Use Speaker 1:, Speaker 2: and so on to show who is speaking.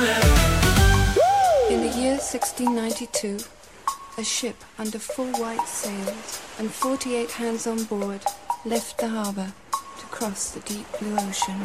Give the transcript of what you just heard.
Speaker 1: In the year 1692, a ship under full white sails and 48 hands on board left the harbour to cross the deep blue ocean.